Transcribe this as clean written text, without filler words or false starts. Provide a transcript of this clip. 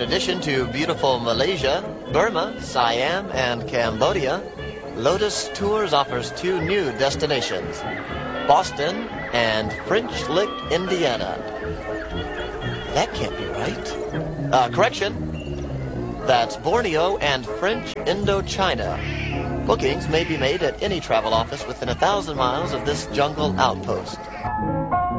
In addition to beautiful Malaysia, Burma, Siam, and Cambodia, Lotus Tours offers 2 new destinations, Boston and French Lick, Indiana. That can't be right. Correction. That's Borneo and French Indochina. Bookings may be made at any travel office within 1,000 miles of this jungle outpost.